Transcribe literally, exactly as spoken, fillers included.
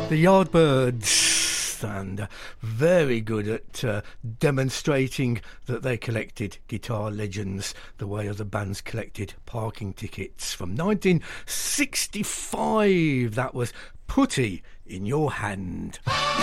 The Yardbirds, and uh, very good at uh, demonstrating that they collected guitar legends the way other bands collected parking tickets. From nineteen sixty-five, that was Putty in Your Hand.